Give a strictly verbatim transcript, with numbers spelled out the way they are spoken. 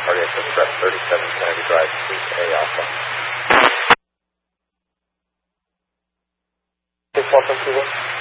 Cardiac Express thirty-seven Kennedy Drive, Suite A Alpha. six one two one.